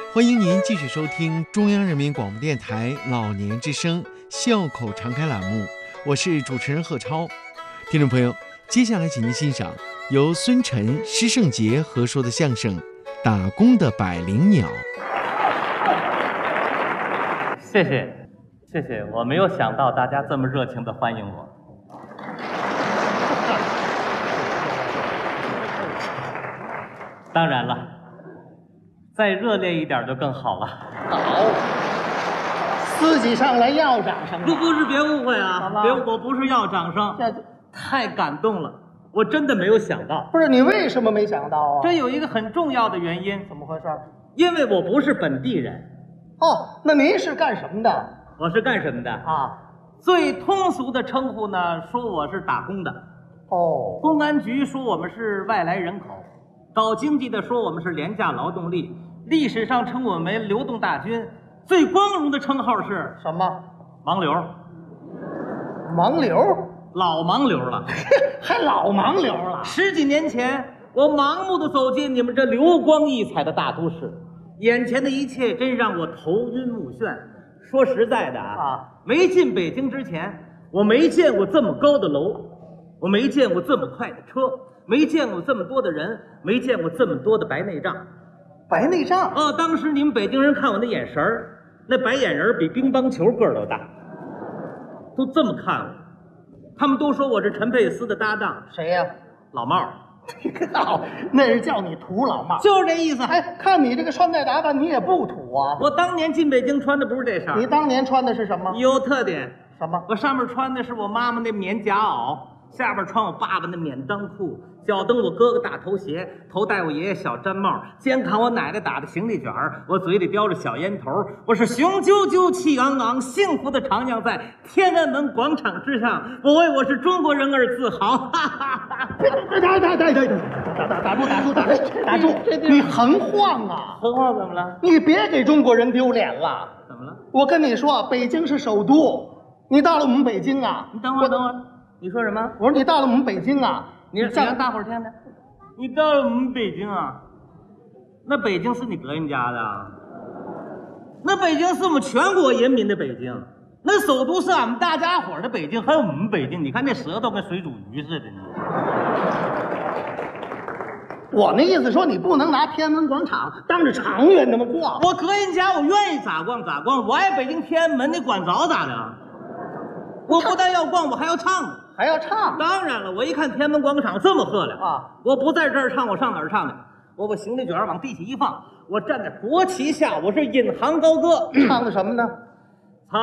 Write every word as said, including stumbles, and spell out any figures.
欢迎您继续收听中央人民广播电台老年之声笑口常开栏目，我是主持人贺超。听众朋友，接下来请您欣赏由孙晨、施圣杰合说的相声《打工的百灵鸟》。 谢谢，谢谢，我没有想到大家这么热情地欢迎我。当然了，再热烈一点就更好了。 好，自己上来要掌声。 不，不是，别误会啊， 别， 我不是要掌声，太感动了，我真的没有想到。 不是，你为什么没想到啊？ 这有一个很重要的原因。 怎么回事？ 因为我不是本地人。 哦，那您是干什么的？ 我是干什么的啊？ 最通俗的称呼呢，说我是打工的。 哦， 公安局说我们是外来人口，搞经济的说我们是廉价劳动力，历史上称我们为流动大军，最光荣的称号是什么？ 盲流。 盲流？ 老盲流了。 还老盲流了？ 十几年前，我盲目的走进你们这流光溢彩的大都市，眼前的一切真让我头晕目眩。说实在的啊， 啊没进北京之前，我没见过这么高的楼，我没见过这么快的车，没见过这么多的人，没见过这么多的白内障。 白内障？ 哦，当时你们北京人看我那眼神儿，那白眼人比乒乓球个儿都大，都这么看我。他们都说我是陈佩斯的搭档。 谁呀、啊？ 老帽。 好，那是叫你土老帽， 就是这意思。 哎，看你这个穿戴打扮，你也不土啊。 我当年进北京穿的不是这身。 你当年穿的是什么？ 有特点。 什么？ 我上面穿的是我妈妈那棉夹袄，下边穿我爸爸那免裆裤，脚蹬我哥哥大头鞋，头戴我爷爷小毡帽，肩扛我奶奶打的行李卷儿，我嘴里叼着小烟头，我是雄赳赳气昂昂，幸福的徜徉在天安门广场之上，我为我是中国人而自豪。哈哈哈！ 打打打打打打打打住打住打住打住！你横晃啊！ 横晃怎么了？ 你别给中国人丢脸了。 怎么了？ 我跟你说，北京是首都，你到了我们北京啊， 你等会儿等会儿，你说什么？ 我说你到了我们北京啊， 你让大伙儿听听。你到了我们北京啊，那北京是你个人家的啊？那北京是我们全国人民的北京，那首都是俺们大家伙儿的北京，还有我们北京。你看那舌头跟水煮鱼似的，你。 我那意思说，你不能拿天安门广场当着常人那么逛。 我个人家，我愿意咋逛咋逛，我爱北京天安门，你管着咋的？我不但要逛，我还要唱呢。 还要唱？ 当然了，我一看天安门广场这么喝亮啊， 我不在这儿唱，我上哪儿唱去？我把行李卷往地下一放，我站在国旗下，我是引吭高歌。 唱的什么呢？